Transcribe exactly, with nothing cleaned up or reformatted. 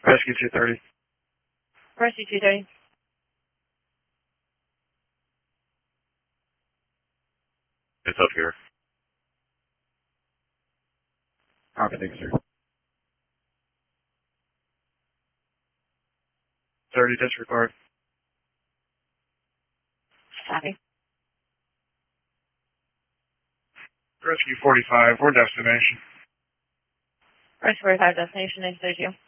Rescue two thirty. Rescue two thirty. It's up here. Copy, thanks, sir. thirty, disregard. Copy. Rescue forty-five, we're destination. Rescue forty-five, destination, nine thirty.